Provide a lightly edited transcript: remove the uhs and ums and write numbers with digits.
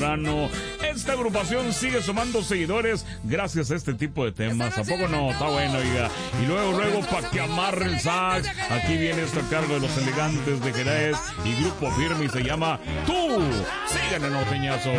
verano. Esta agrupación sigue sumando seguidores gracias a este tipo de temas. ¿A poco no? Está bueno, oiga. Y luego, pa' que amarre el sax, aquí viene esto a cargo de los Elegantes de Jerez y Grupo Firme y se llama Tú. Sigan en Norteñazo.